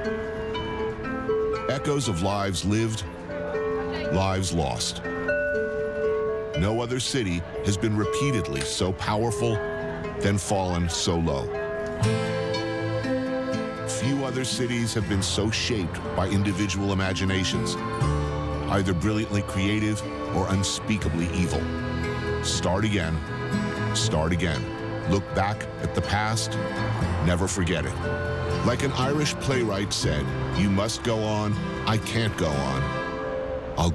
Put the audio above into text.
Echoes of lives lived, lives lost. No other city has been repeatedly so powerful, then fallen so low. Few other cities have been so shaped by individual imaginations, either brilliantly creative or unspeakably evil. Start again, start again. Look back at the past, never forget it. Like an Irish playwright said, "You must go on, I can't go on.